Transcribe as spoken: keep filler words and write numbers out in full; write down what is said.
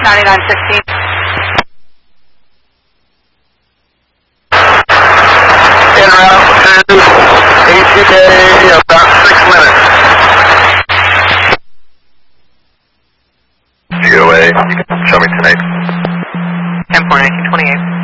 ninety-nine sixteen. En route to A T K, about six minutes. G O A, show me tonight. ten four nineteen twenty-eight.